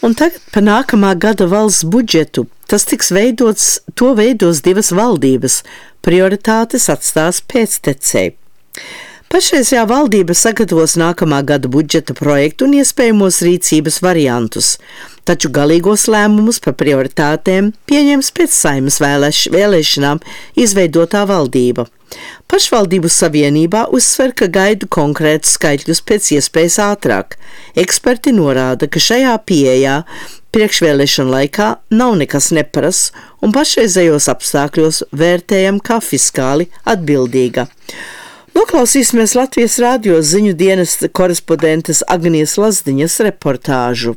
Un tagad par nākamā gada valsts budžetu. Tas tiks veidots, to veidos divas valdības. Prioritātes atstās pēctecēji. Pašreizējā valdība sagatavos nākamā gada budžeta projektu un iespējamos rīcības variantus, taču galīgos lēmumus par prioritātēm pieņems pēc Saeimas vēlēšanām izveidotā valdība. Pašvaldību savienībā uzsver, ka gaidu konkrētus skaitļus pēc iespējas ātrāk. Eksperti norāda, ka šajā pieejā priekšvēlēšanu laikā nav nekas neparasts un pašreizējos apstākļos vērtējam kā fiskāli atbildīga. Noklausīsimies Latvijas radio ziņu dienesta korespondentes Agnijas Lazdiņas reportāžu.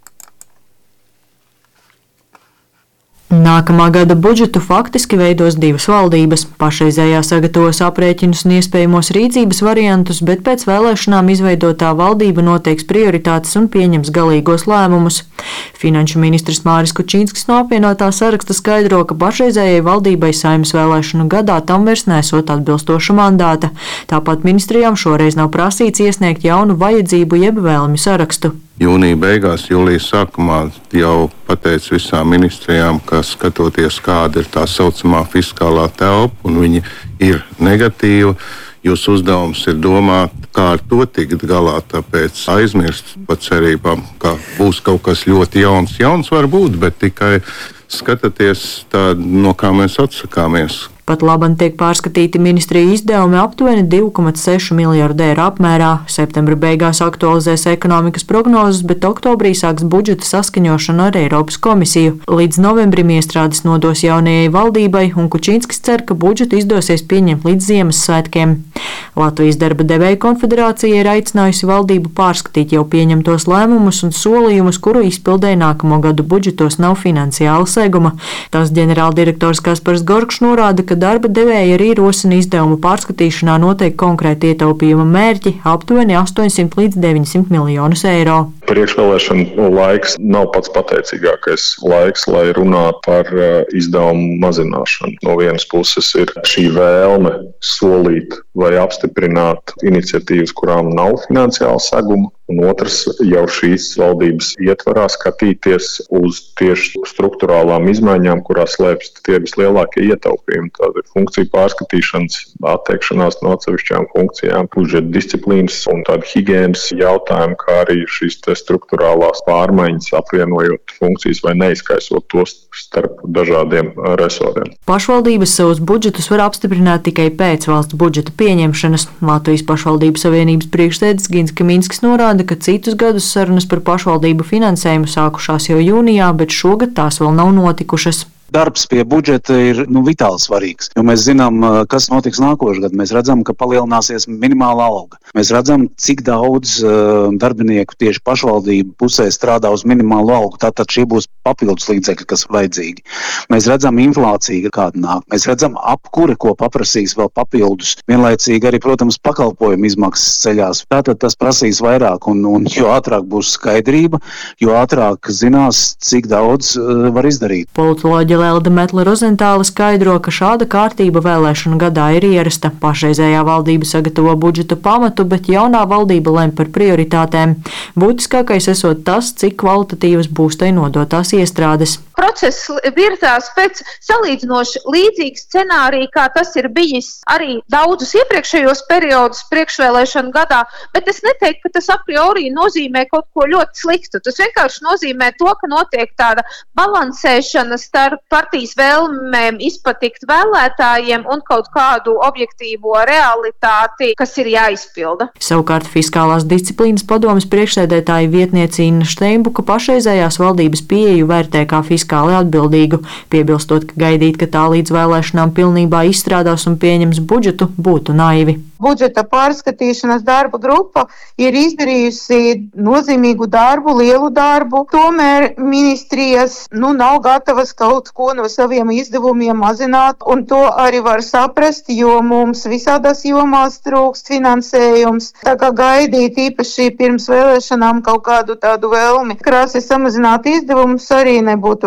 Nākamā gada budžetu faktiski veidos divas valdības. Pašreizējā sagatavos aprēķinus un iespējamos rīcības variantus, bet pēc vēlēšanām izveidotā valdība noteiks prioritātes un pieņems galīgos lēmumus. Finanšu ministrs Māris Kučinskis no apvienotā saraksta skaidro, ka pašreizējai valdībai Saeimas vēlēšanu gadā tam vairs nesot atbilstoša mandāta. Tāpat ministrijām šoreiz nav prasīts iesniegt jaunu vajadzību jeb vēlmi sarakstu. Jūnija beigās, jūlijas sākumā jau pateica visām ministrijām, ka skatoties, kāda ir tā saucamā fiskālā telpa, un viņa ir negatīva, jūsu uzdevums ir domāt, kā ar to tikt galā, tāpēc aizmirst par cerībām, ka būs kaut kas ļoti jauns var būt, bet tikai skatoties tā, no kā mēs atsakāmies. Pat labam tiek pārskatīti ministriju izdevumi aptuveni 2,6 miljardu eiro apmērā. Septembra beigās aktualizēs ekonomikas prognozes, bet oktobrī sāks budžeta saskaņošanu ar Eiropas komisiju. Līdz novembrim iestrādes nodos jaunajai valdībai, un Kučinskis cer, ka budžetu izdosies pieņemt līdz Ziemassvētkiem. Latvijas darba devēju konfederācija ir aicinājusi valdību pārskatīt jau pieņemtos lēmumus un solījumus, kuru izpildē nākamo gadu budžetos nav finansiāla seguma. Tās ģenerāldirektors Kaspars Gorkšs norāda, ka darba devēji arī rosina izdevumu pārskatīšanā noteikti konkrēti ietaupījuma mērķi aptuveni 800 līdz 900 miljonus eiro. Priekšvēlēšana laiks nav pats pateicīgākais laiks, lai runā par izdevumu mazināšanu. No vienas puses ir šī vēlme solīt vai apstiprināt iniciatīvas, kurām nav finansiāla seguma, un otrs jau šīs valdības ietvarā skatīties uz tieši struktūrālām izmaiņām, kurās slēpjas tie vislielākie ietaupījumi. Tāda ir funkcija pārskatīšanas, atteikšanās no atsevišķām funkcijām, budžeta disciplīnas un tāda higienas jautājumi, kā arī šīs struktūrālās pārmaiņas, apvienojot funkcijas vai neizkaisot tos starp dažādiem resoriem. Pašvaldības savus budžetus var apstiprināt tikai pēc valsts budžeta pieņemšanas. Latvijas pašvaldību savienības priekšsēdis Gins Kaminskis norāda, ka citus gadus sarunas par pašvaldību finansējumu sākušās jau jūnijā, bet šogad tās vēl nav notikušas. Darbs pie budžeta ir vitāli svarīgs, jo mēs zinām, kas notiks nākošais gads. Mēs redzam, ka palielināsies minimāla alga. Mēs redzam, cik daudz darbinieku tieši pašvaldību pusē strādā uz minimālu algu. Tātad šie būs papildus līdzekļi, kas vajadzīgi. Mēs redzam inflāciju, kāda nāk. Mēs redzam apkure, ko paprasīs vēl papildus. Vienlaicīgi arī, protams, pakalpojumu izmaksas ceļās. Tātad tas prasīs vairāk, un jo ātrāk būs skaidrība, jo ātrāk zinās, cik daudz var izdarīt. Politoloģija Lelda Metle-Rozentāle skaidro, ka šāda kārtība vēlēšanu gadā ir ierasta. Pašreizējā valdība sagatavo budžeta pamatu, bet jaunā valdība lem par prioritātēm. Būtiskākais esot tas, cik kvalitatīvas būs tai nodotās iestrādes. Process virzās pēc salīdzinoši līdzīga scenārija, kā tas ir bijis arī daudzus iepriekšējos periodus priekšvēlēšanu gadā, bet es neteiktu, ka tas a priori nozīmē kaut ko ļoti sliktu. Tas vienkārši nozīmē to, ka notiek tāda balansēšana starp partijas vēlmēm izpatikt vēlētājiem un kaut kādu objektīvo realitāti, kas ir jāizpilda. Savukārt fiskālās disciplīnas padomes priekšsēdētāja vietniece Inna Steinbuka pašreizējās valdības pieeju vērtē kā fiskāli atbildīgu, piebilstot, ka gaidīt, ka tā līdz vēlēšanām pilnībā izstrādās un pieņems budžetu, būtu naivi. Budžeta pārskatīšanas darba grupa ir izdarījusi nozīmīgu darbu, lielu darbu. Tomēr ministrijas nav gatavas kaut ko no saviem izdevumiem mazināt, un to arī var saprast, jo mums visādās jomās trūkst finansējums. Tā kā gaidīt īpaši pirms vēlēšanām kaut kādu tādu vēlmi krāsi samazināt izdevumus arī nebūtu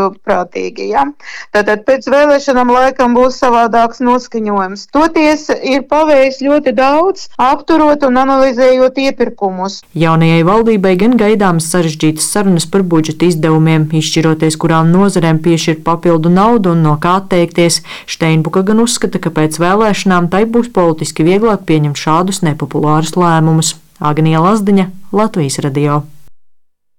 ilgprātīgi. Ja? Tātad pēc vēlēšanām laikam būs savādāks noskaņojums. Toties ir paveicis ļoti daudz, apturot un analizējot iepirkumus. Jaunajai valdībai gan gaidāmas sarežģītas sarunas par budžeta izdevumiem, izšķiroties, kurām nozarēm piešķirt papildu naudu un no kā atteikties. Steinbuka gan uzskata, ka pēc vēlēšanām tai būs politiski vieglāk pieņemt šādus nepopulārus lēmumus. Agnija Lazdiņa, Latvijas radio.